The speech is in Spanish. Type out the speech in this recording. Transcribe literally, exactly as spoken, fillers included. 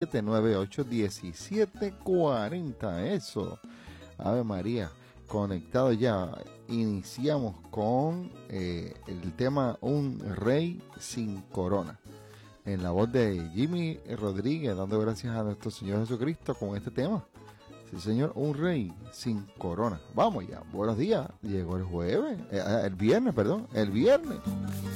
siete nueve ocho, uno siete cuatro cero. Eso. Ave María. Conectado ya. Iniciamos con eh, el tema Un Rey Sin Corona. En la voz de Jimmy Rodríguez, dando gracias a nuestro Señor Jesucristo con este tema. Sí, señor, Un Rey Sin Corona. Vamos ya. Buenos días. Llegó el jueves. Eh, el viernes, perdón. El viernes.